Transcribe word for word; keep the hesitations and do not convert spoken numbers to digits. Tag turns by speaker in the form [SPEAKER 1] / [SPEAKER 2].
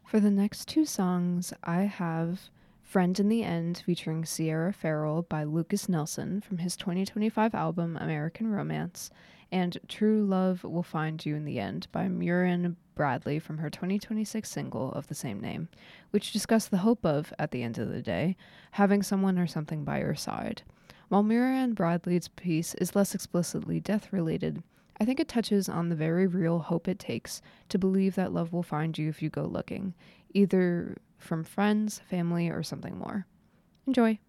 [SPEAKER 1] For the next two songs, I have Friend in the End featuring Sierra Farrell by Lucas Nelson from his twenty twenty-five album American Romance, and True Love Will Find You in the End by Murian Bradley from her twenty twenty-six single of the same name, which discuss the hope of, at the end of the day, having someone or something by your side. While Murian Bradley's piece is less explicitly death-related, I think it touches on the very real hope it takes to believe that love will find you if you go looking, either from friends, family, or something more. Enjoy.